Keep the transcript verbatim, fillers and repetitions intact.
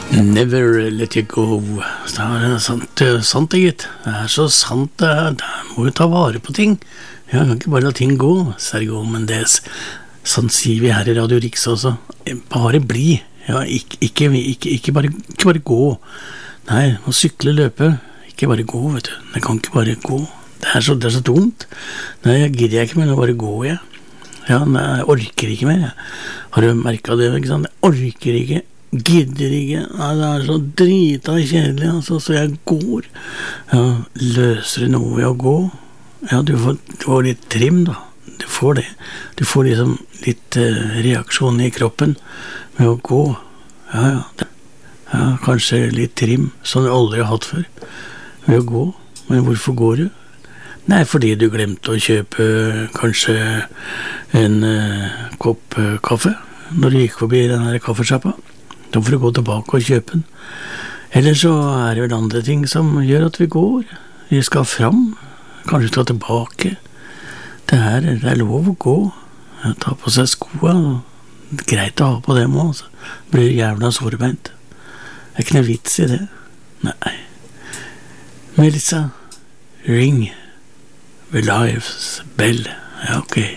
Never let you go. Det er sant, det er sant det, gitt. Det er så sant, det er. Det må jo ta vare på ting. Jeg kan ikke bare la ting gå, Sergio Mendes. Sånn sier vi her i Radio Riks også. Bare bli. Ja, ikke, ikke, ikke, ikke, bare, ikke bare gå. Nei, må sykle, løpe. Ikke bare gå, vet du. Jeg kan ikke bare gå. Det er så, det er så dumt. Nei, jeg gidder jeg ikke mer å bare gå, jeg. Ja, nei, jeg orker ikke mer, jeg. Har du merket det, ikke sant? Jeg orker ikke. Gidder ikke, ja, det er så drita kjedelig, altså, så jeg går. Ja, løser du noe ved å gå? Ja, du får, du får litt trim da, du får det. Du får liksom litt uh, reaksjon i kroppen med å gå. Ja, ja, det, ja, kanskje litt trim, som du aldri har hatt før, ved å gå. Men hvorfor går du? Nei, fordi du glemte å kjøpe kanskje en uh, kopp uh, kaffe, når du gikk forbi den her kaffesjappa. Da får du gå tilbake og kjøpe den. Eller så er det vel andre ting som gjør at vi går. Vi skal fram, kanskje skal tilbake. Det her det er lov å gå. Ta på seg skoa. Det er greit å ha på dem også. Det blir jævla sårbeint. Det er ikke noe vits i det. Nei. Melissa, ring ved Life's Bell. Ja, ok.